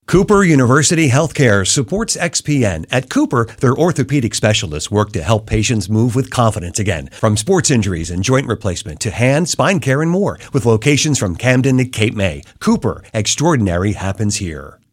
Cooper University Healthcare supports XPN. At Cooper, their orthopedic specialists work to help patients move with confidence again. From sports injuries and joint replacement to hand, spine care, and more. With locations from Camden to Cape May, Cooper, extraordinary happens here.